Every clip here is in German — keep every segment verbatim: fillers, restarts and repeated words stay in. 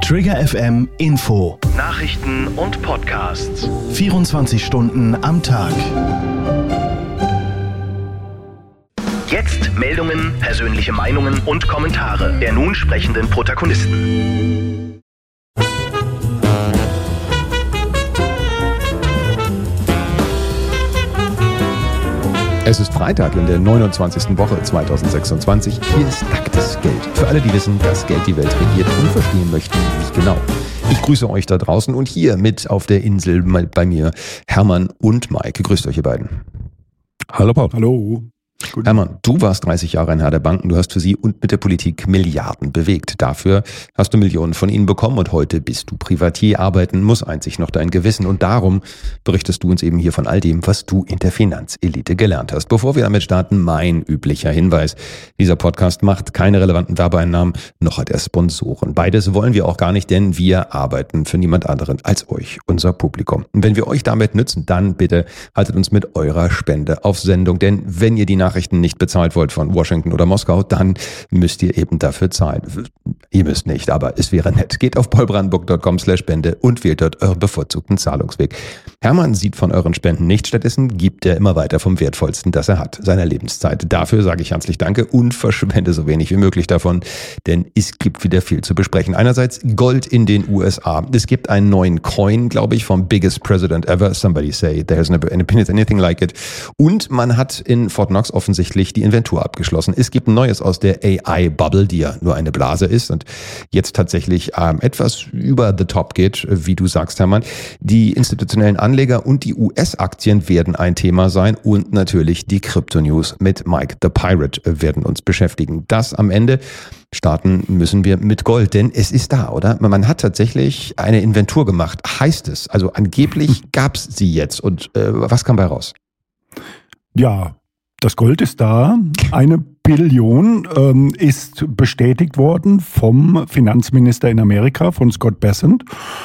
Trigger F M Info. Nachrichten und Podcasts. vierundzwanzig Stunden am Tag. Jetzt Meldungen, persönliche Meinungen und Kommentare der nun sprechenden Protagonisten. Es ist Freitag in der neunundzwanzigsten Woche zweitausendsechsundzwanzig. Hier ist nacktes Geld. Für alle, die wissen, dass Geld die Welt regiert und verstehen möchten, wie genau. Ich grüße euch da draußen und hier mit auf der Insel bei mir Hermann und Maike. Grüßt euch ihr beiden. Hallo Paul. Hallo. Guten. Hermann, du warst dreißig Jahre ein Herr der Banken, du hast für sie und mit der Politik Milliarden bewegt. Dafür hast du Millionen von ihnen bekommen und heute bist du Privatier. Arbeiten muss einzig noch dein Gewissen und darum berichtest du uns eben hier von all dem, was du in der Finanzelite gelernt hast. Bevor wir damit starten, mein üblicher Hinweis. Dieser Podcast macht keine relevanten Werbeeinnahmen, noch hat er Sponsoren. Beides wollen wir auch gar nicht, denn wir arbeiten für niemand anderen als euch, unser Publikum. Und wenn wir euch damit nützen, dann bitte haltet uns mit eurer Spende auf Sendung, denn wenn ihr die Nachrichten nicht bezahlt wollt von Washington oder Moskau, dann müsst ihr eben dafür zahlen. Ihr müsst nicht, aber es wäre nett. Geht auf paulbrandenburg punkt com slash spende und wählt dort euren bevorzugten Zahlungsweg. Hermann sieht von euren Spenden nichts, stattdessen gibt er immer weiter vom Wertvollsten, das er hat, seiner Lebenszeit. Dafür sage ich herzlich Danke und verschwende so wenig wie möglich davon, denn es gibt wieder viel zu besprechen. Einerseits Gold in den U S A. Es gibt einen neuen Coin, glaube ich, vom biggest president ever. Somebody say there's never been anything like it. Und man hat in Fort Knox offensichtlich die Inventur abgeschlossen. Es gibt ein Neues aus der A I-Bubble, die ja nur eine Blase ist und jetzt tatsächlich ähm, etwas über the top geht, wie du sagst, Hermann. Die institutionellen Anleger und die U S-Aktien werden ein Thema sein und natürlich die Krypto-News mit Mike the Pirate werden uns beschäftigen. Das am Ende. Starten müssen wir mit Gold, denn es ist da, oder? Man hat tatsächlich eine Inventur gemacht, heißt es. Also angeblich gab es sie jetzt und äh, was kam bei raus? Ja, das Gold ist da. Eine Billion ähm, ist bestätigt worden vom Finanzminister in Amerika, von Scott Bessent.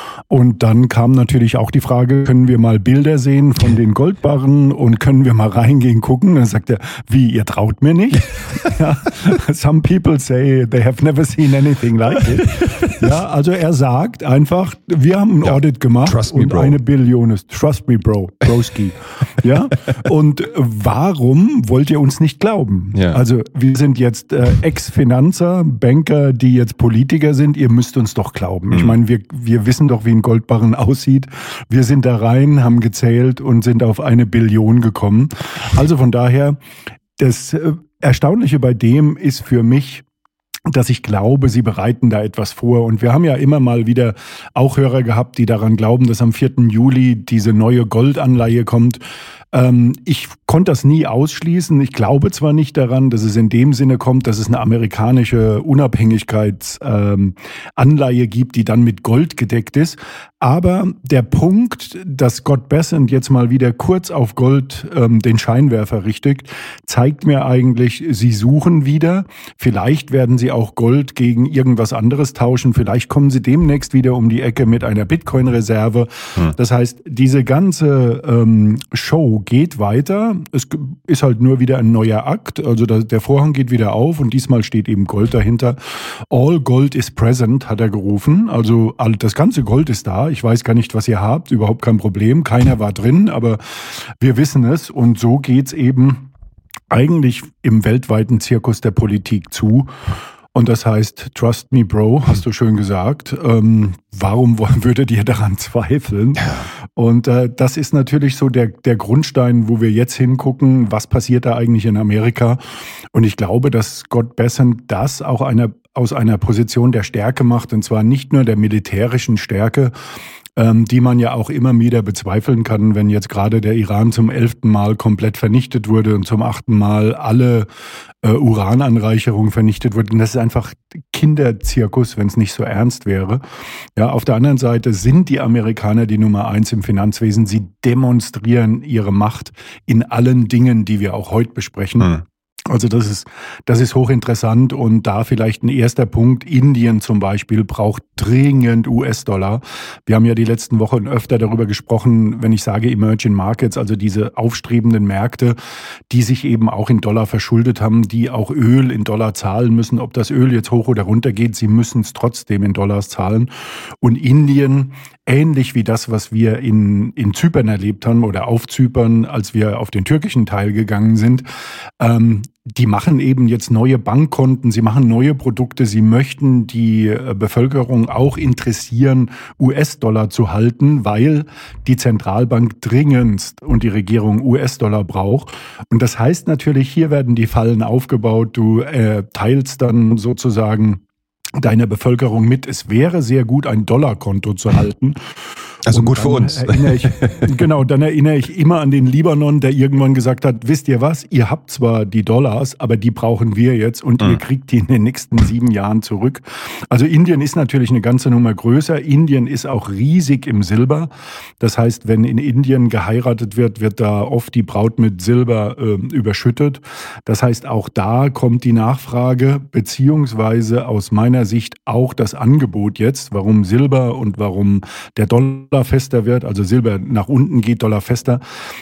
Und dann kam natürlich auch die Frage, können wir mal Bilder sehen von den Goldbarren und können wir mal reingehen, gucken? Dann sagt er, wie, ihr traut mir nicht? Ja, some people say they have never seen anything like it. Ja, also er sagt einfach, wir haben ein ja, Audit gemacht trust me, und bro. eine Billion ist, trust me, bro, broski. Ja, und warum wollt ihr uns nicht glauben? Ja. Also wir sind jetzt äh, Ex-Finanzer, Banker, die jetzt Politiker sind, ihr müsst uns doch glauben. Mhm. Ich meine, wir, wir wissen doch, wie ein Goldbarren aussieht. Wir sind da rein, haben gezählt und sind auf eine Billion gekommen. Also von daher, das Erstaunliche bei dem ist für mich, dass ich glaube, sie bereiten da etwas vor. Und wir haben ja immer mal wieder auch Hörer gehabt, die daran glauben, dass am vierten Juli diese neue Goldanleihe kommt. Ähm, ich konnte das nie ausschließen. Ich glaube zwar nicht daran, dass es in dem Sinne kommt, dass es eine amerikanische Unabhängigkeitsanleihe ähm, gibt, die dann mit Gold gedeckt ist. Aber der Punkt, dass Scott Bessent jetzt mal wieder kurz auf Gold ähm, den Scheinwerfer richtet, zeigt mir eigentlich, sie suchen wieder. Vielleicht werden sie auch Gold gegen irgendwas anderes tauschen. Vielleicht kommen sie demnächst wieder um die Ecke mit einer Bitcoin-Reserve. Hm. Das heißt, diese ganze ähm, Show geht weiter. Es ist halt nur wieder ein neuer Akt. Also der Vorhang geht wieder auf und diesmal steht eben Gold dahinter. All Gold is present, hat er gerufen. Also das ganze Gold ist da. Ich weiß gar nicht, was ihr habt. Überhaupt kein Problem. Keiner war drin, aber wir wissen es. Und so geht's eben eigentlich im weltweiten Zirkus der Politik zu. Und das heißt, trust me, bro, hast du schön gesagt. Ähm, warum würdet ihr daran zweifeln? Und äh, das ist natürlich so der, der Grundstein, wo wir jetzt hingucken, was passiert da eigentlich in Amerika. Und ich glaube, dass Scott Bessent das auch einer, aus einer Position der Stärke macht, und zwar nicht nur der militärischen Stärke, ähm, die man ja auch immer wieder bezweifeln kann, wenn jetzt gerade der Iran zum elften Mal komplett vernichtet wurde und zum achten Mal alle äh, Urananreicherungen vernichtet wurden. Das ist einfach Kinderzirkus, wenn es nicht so ernst wäre. Ja, auf der anderen Seite sind die Amerikaner die Nummer eins im Finanzwesen. Sie demonstrieren ihre Macht in allen Dingen, die wir auch heute besprechen. Hm. Also das ist, das ist hochinteressant und da vielleicht ein erster Punkt. Indien zum Beispiel braucht dringend U S-Dollar. Wir haben ja die letzten Wochen öfter darüber gesprochen, wenn ich sage Emerging Markets, also diese aufstrebenden Märkte, die sich eben auch in Dollar verschuldet haben, die auch Öl in Dollar zahlen müssen. Ob das Öl jetzt hoch oder runter geht, sie müssen es trotzdem in Dollars zahlen. Und Indien, ähnlich wie das, was wir in, in Zypern erlebt haben oder auf Zypern, als wir auf den türkischen Teil gegangen sind, ähm, die machen eben jetzt neue Bankkonten, sie machen neue Produkte, sie möchten die Bevölkerung auch interessieren, U S-Dollar zu halten, weil die Zentralbank dringendst und die Regierung U S-Dollar braucht. Und das heißt natürlich, hier werden die Fallen aufgebaut, du äh, teilst dann sozusagen deiner Bevölkerung mit, es wäre sehr gut, ein Dollarkonto zu halten. Also gut für uns. Erinnere ich, genau, dann erinnere ich immer an den Libanon, der irgendwann gesagt hat, wisst ihr was, ihr habt zwar die Dollars, aber die brauchen wir jetzt und mhm. ihr kriegt die in den nächsten sieben Jahren zurück. Also Indien ist natürlich eine ganze Nummer größer. Indien ist auch riesig im Silber. Das heißt, wenn in Indien geheiratet wird, wird da oft die Braut mit Silber äh, überschüttet. Das heißt, auch da kommt die Nachfrage, beziehungsweise aus meiner Sicht auch das Angebot jetzt, warum Silber und warum der Dollar fester wird, also Silber nach unten geht, Dollar fester.